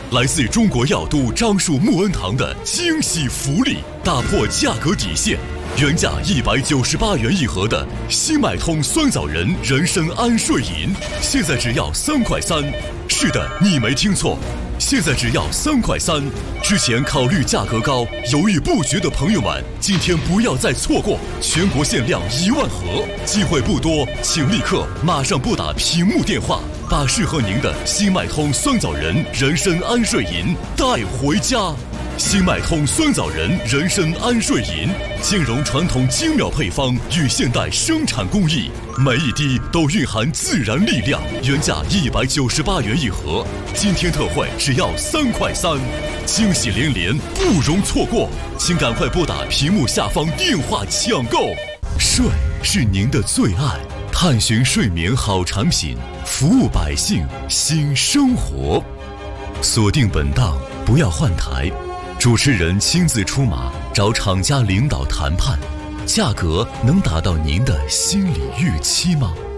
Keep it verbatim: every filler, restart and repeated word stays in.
来自中国药都樟树木恩堂的惊喜福利，打破价格底线，原价一百九十八元一盒的新脉通酸枣仁人参安睡饮，现在只要三块三。是的，你没听错，现在只要三块三。之前考虑价格高、犹豫不决的朋友们，今天不要再错过，全国限量一万盒，机会不多，请立刻马上拨打屏幕电话，把适合您的新脉通酸枣仁人参安睡饮带回家。新脉通酸枣仁人参安睡饮，兼容传统精妙配方与现代生产工艺，每一滴都蕴含自然力量。原价一百九十八元一盒，今天特惠只要三块三，惊喜连连，不容错过，请赶快拨打屏幕下方电话抢购。睡是您的最爱，探寻睡眠好产品，服务百姓新生活。锁定本档，不要换台。主持人亲自出马，找厂家领导谈判，价格能达到您的心理预期吗？